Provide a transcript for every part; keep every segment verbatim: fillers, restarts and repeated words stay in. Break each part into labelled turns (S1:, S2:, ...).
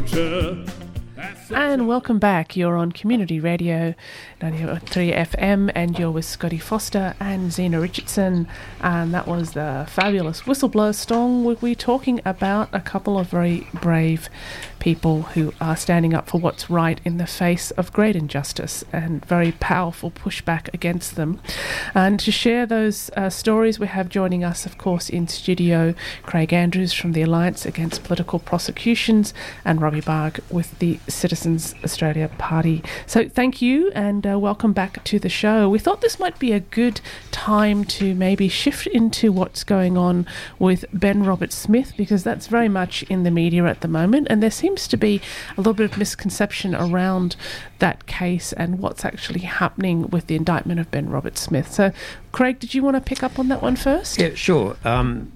S1: And welcome back. You're on Community Radio ninety point three F M and you're with Scotty Foster and Zena Richardson, and that was the fabulous Whistleblower song. We're talking about a couple of very brave people who are standing up for what's right in the face of great injustice and very powerful pushback against them. And to share those uh, stories, we have joining us, of course, in studio, Craig Andrews from the Alliance Against Political Prosecutions and Robbie Barg with the Citizens Australia Party. So thank you and uh, welcome back to the show. We thought this might be a good time to maybe shift into what's going on with Ben Roberts-Smith, because that's very much in the media at the moment, and there seems to be a little bit of misconception around that case and what's actually happening with the indictment of Ben Roberts-Smith. So, Craig, did you want to pick up on that one first?
S2: Yeah, sure. Um,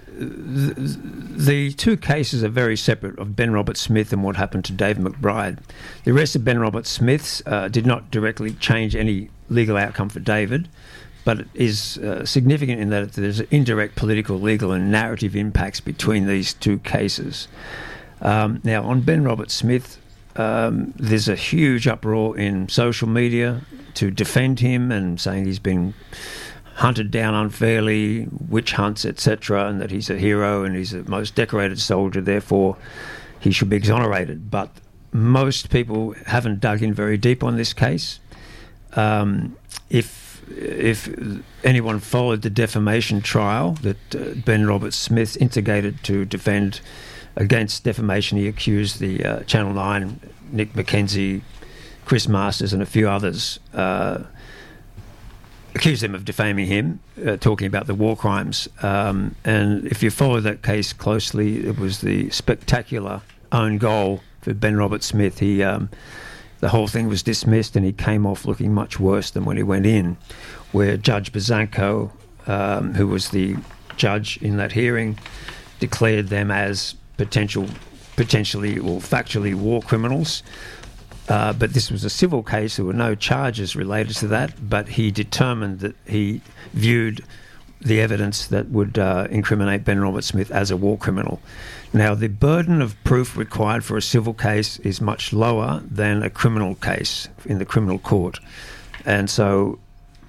S2: the, the two cases are very separate, of Ben Roberts-Smith and what happened to Dave McBride. The arrest of Ben Roberts-Smith uh, did not directly change any legal outcome for David, but it is uh, significant in that there's indirect political, legal and narrative impacts between these two cases. Um, now, on Ben Roberts-Smith, um, there's a huge uproar in social media to defend him and saying he's been hunted down unfairly, witch hunts, et cetera, and that he's a hero and he's the most decorated soldier, therefore he should be exonerated. But most people haven't dug in very deep on this case. Um, if if anyone followed the defamation trial that uh, Ben Roberts-Smith instigated to defend against defamation, he accused the uh, Channel nine, Nick McKenzie, Chris Masters and a few others, uh, accused them of defaming him, uh, talking about the war crimes. Um, and if you follow that case closely, it was the spectacular own goal for Ben Roberts-Smith. He, um, the whole thing was dismissed and he came off looking much worse than when he went in, where Judge Bazanko, um, who was the judge in that hearing, declared them as potential, potentially or factually war criminals. Uh, but this was a civil case. There were no charges related to that, but he determined that he viewed the evidence that would uh, incriminate Ben Roberts-Smith as a war criminal. Now, the burden of proof required for a civil case is much lower than a criminal case in the criminal court. And so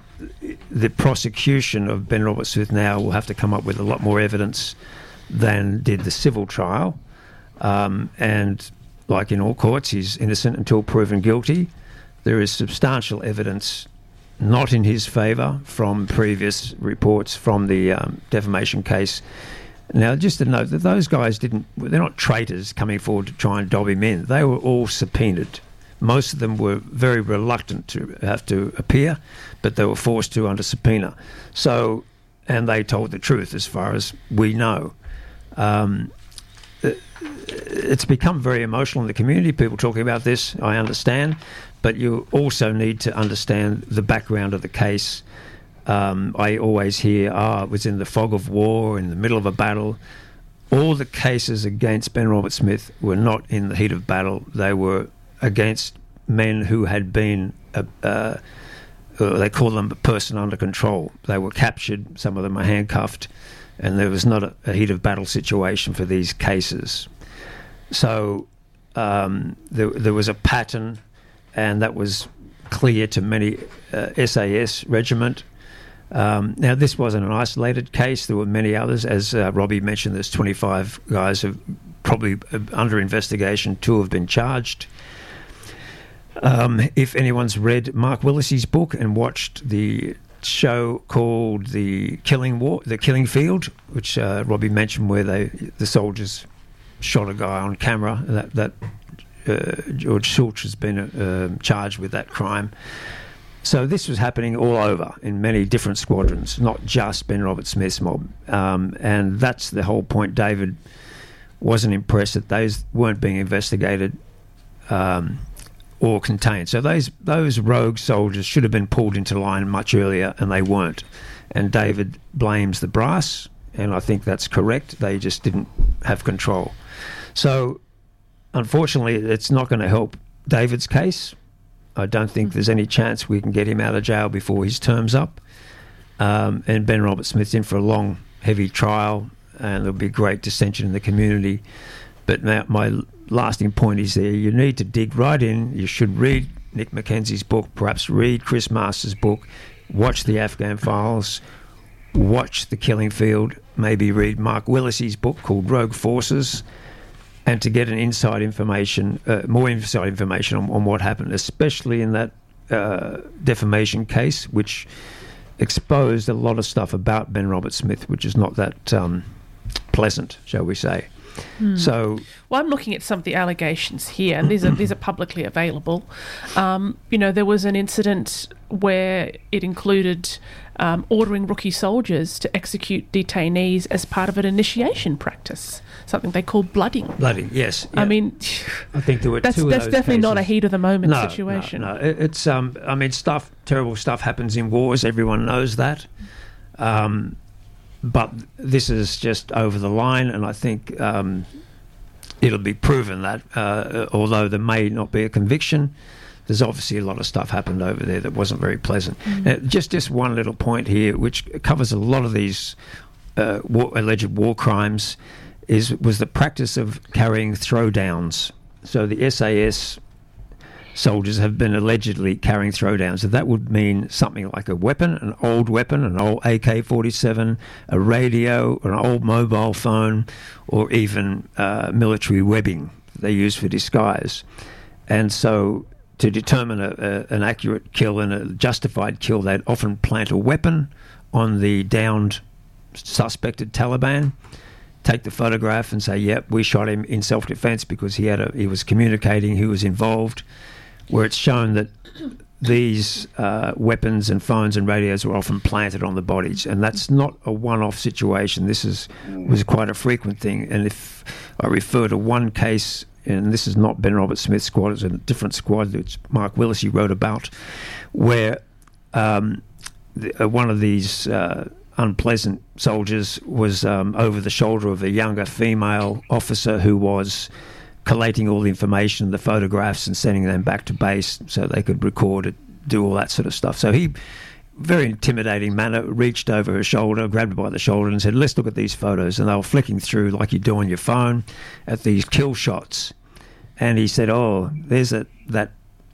S2: the prosecution of Ben Roberts-Smith now will have to come up with a lot more evidence than did the civil trial. Um, and like in all courts, he's innocent until proven guilty. There is substantial evidence not in his favour from previous reports from the um, defamation case. Now, just to note that those guys didn't, they're not traitors coming forward to try and dob him in. They were all subpoenaed. Most of them were very reluctant to have to appear, but they were forced to under subpoena. So, and they told the truth as far as we know. Um, it's become very emotional in the community, people talking about this, I understand, but you also need to understand the background of the case. Um, I always hear, ah, oh, it was in the fog of war, in the middle of a battle. All the cases against Ben Roberts-Smith were not in the heat of battle. They were against men who had been, uh, uh, they call them a person under control. They were captured, some of them are handcuffed, and there was not a, a heat of battle situation for these cases. So um, there, there was a pattern, and that was clear to many uh, S A S regiment. Um, now, this wasn't an isolated case. There were many others. As uh, Robbie mentioned, there's twenty-five guys who probably under investigation. Two have been charged. Um, if anyone's read Mark Willis's book and watched the show called The Killing War, The Killing Field, which uh, Robbie mentioned, where they the soldiers shot a guy on camera, that that uh, George Schultz has been uh, charged with that crime. So this was happening all over in many different squadrons, not just Ben Roberts-Smith's mob. Um, and that's the whole point. David wasn't impressed that those weren't being investigated um, or contained. So those those rogue soldiers should have been pulled into line much earlier, and they weren't. And David blames the brass, and I think that's correct. They just didn't have control. So unfortunately, it's not going to help David's case. I don't think there's any chance we can get him out of jail before his term's up. Um, and Ben Roberts-Smith's in for a long, heavy trial, and there'll be great dissension in the community. But my, my lasting point is there. You need to dig right in. You should read Nick Mackenzie's book, perhaps read Chris Masters' book, watch the Afghan Files, watch The Killing Field, maybe read Mark Willis's book called Rogue Forces, and to get an inside information, uh, more inside information on, on what happened, especially in that uh, defamation case, which exposed a lot of stuff about Ben Roberts-Smith, which is not that um, pleasant, shall we say.
S1: Hmm.
S2: So,
S1: well, I'm looking at some of the allegations here, and these are these are publicly available. Um, you know, there was an incident where it included um, ordering rookie soldiers to execute detainees as part of an initiation practice, something they call blooding.
S2: Blooding, yes.
S1: I
S2: yeah.
S1: mean,
S2: I think there were
S1: that's
S2: two
S1: that's
S2: of those
S1: definitely
S2: cases.
S1: not a heat of the moment
S2: no,
S1: situation.
S2: No, no, it, it's um, I mean, stuff, terrible stuff happens in wars. Everyone knows that. Um, But this is just over the line, and I think um, it'll be proven that, uh, although there may not be a conviction, there's obviously a lot of stuff happened over there that wasn't very pleasant.
S1: Mm.
S2: Uh, just this one little point here, which covers a lot of these uh, war, alleged war crimes, is was the practice of carrying throwdowns. So the S A S soldiers have been allegedly carrying throwdowns. So that would mean something like a weapon, an old weapon, an old A K forty-seven, a radio, an old mobile phone, or even uh, military webbing they use for disguise. And so to determine a, a, an accurate kill and a justified kill, they'd often plant a weapon on the downed suspected Taliban, take the photograph and say, yep, we shot him in self-defense because he had a, he was communicating, he was involved, where it's shown that these uh, weapons and phones and radios were often planted on the bodies, and that's not a one-off situation. This is was quite a frequent thing. And if I refer to one case, and this is not Ben Roberts-Smith's squad, it's a different squad that Mark Willis he wrote about, where um, the, uh, one of these uh, unpleasant soldiers was um, over the shoulder of a younger female officer who was collating all the information, the photographs, and sending them back to base so they could record it, do all that sort of stuff. So he, very intimidating manner, reached over her shoulder, grabbed her by the shoulder and said, let's look at these photos. And they were flicking through, like you do on your phone, at these kill shots. And he said, oh, there's a, that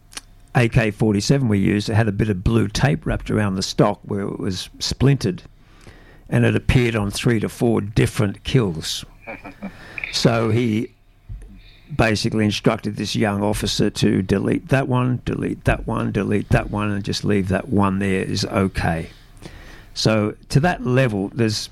S2: A K forty-seven we used. It had a bit of blue tape wrapped around the stock where it was splintered. And it appeared on three to four different kills. So he basically instructed this young officer to delete that one, delete that one, delete that one, and just leave that one there is okay. So to that level, there's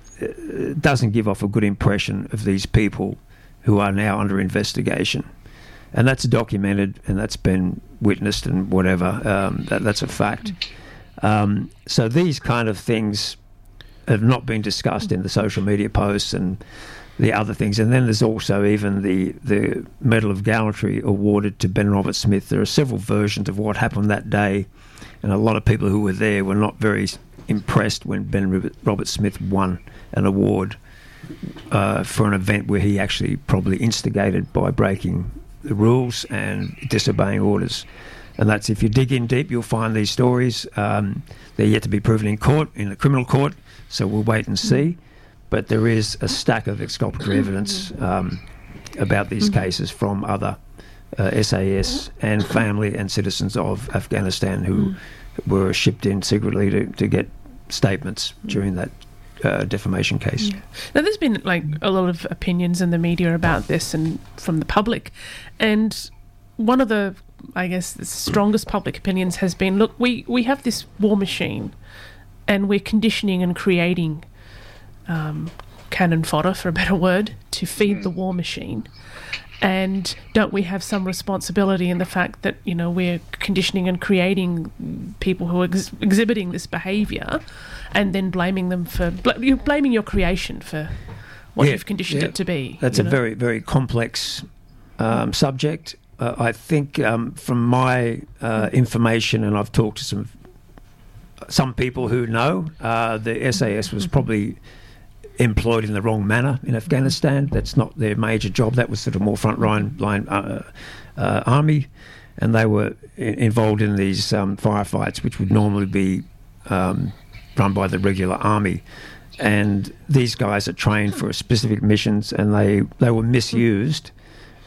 S2: it doesn't give off a good impression of these people who are now under investigation. And that's documented and that's been witnessed and whatever. Um, that, that's a fact. Um, so these kind of things have not been discussed in the social media posts and the other things. And then there's also even the, the Medal of Gallantry awarded to Ben Roberts-Smith. There are several versions of what happened that day, and a lot of people who were there were not very impressed when Ben Roberts-Smith won an award uh, for an event where he actually probably instigated by breaking the rules and disobeying orders. And that's, if you dig in deep, you'll find these stories. Um, they're yet to be proven in court, in the criminal court, so we'll wait and see. But there is a stack of exculpatory evidence um, about these cases from other uh, S A S and family and citizens of Afghanistan who were shipped in secretly to, to get statements during that uh, defamation case.
S1: Yeah. Now, there's been like a lot of opinions in the media about this and from the public, and one of the, I guess, the strongest public opinions has been, look, we, we have this war machine and we're conditioning and creating um, cannon fodder, for a better word, to feed the war machine. And don't we have some responsibility in the fact that, you know, we're conditioning and creating people who are ex- exhibiting this behaviour and then blaming them for, bl- you're blaming your creation for what
S2: yeah,
S1: you've conditioned
S2: yeah.
S1: it to be.
S2: That's a
S1: know?
S2: very, very complex um, subject. Uh, I think um, from my uh, information, and I've talked to some some people who know, uh, the S A S was probably employed in the wrong manner in Afghanistan. That's not their major job. That was sort of more front line, line uh, uh, army, and they were in, involved in these um, firefights, which would normally be um, run by the regular army. And these guys are trained for specific missions, and they, they were misused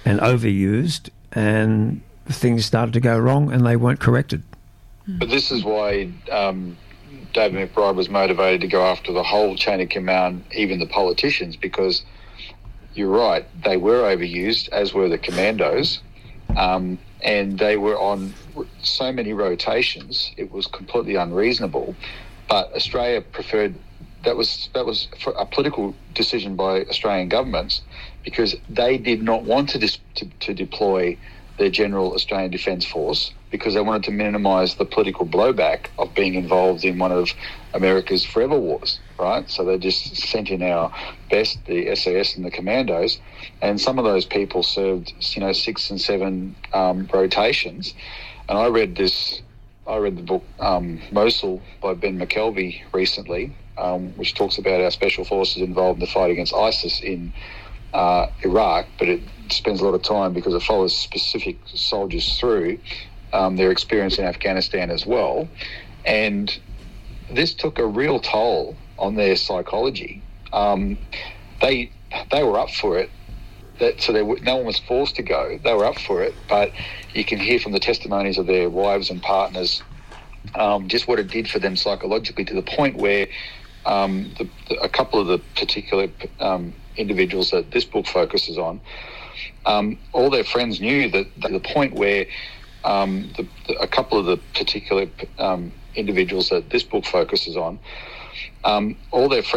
S2: and overused, and things started to go wrong and they weren't corrected.
S3: But this is why um, David McBride was motivated to go after the whole chain of command, even the politicians, because you're right, they were overused, as were the commandos, um, and they were on so many rotations, it was completely unreasonable. But Australia preferred, that was that was a political decision by Australian governments, because they did not want to, dis, to, to deploy their General Australian Defence Force, because they wanted to minimise the political blowback of being involved in one of America's forever wars, right? So they just sent in our best, the S A S and the commandos, and some of those people served, you know, six and seven um, rotations. And I read this, I read the book um, Mosul by Ben McKelvey recently, um, which talks about our special forces involved in the fight against ISIS in uh, Iraq, but it spends a lot of time, because it follows specific soldiers through um, their experience in Afghanistan as well. And this took a real toll on their psychology. Um, they they were up for it, that, so they, no one was forced to go. They were up for it, but you can hear from the testimonies of their wives and partners um, just what it did for them psychologically, to the point where um, the, the, a couple of the particular um, individuals that this book focuses on, um, all their friends knew that, that the point where um, the, the, a couple of the particular um, individuals that this book focuses on, um, all their friends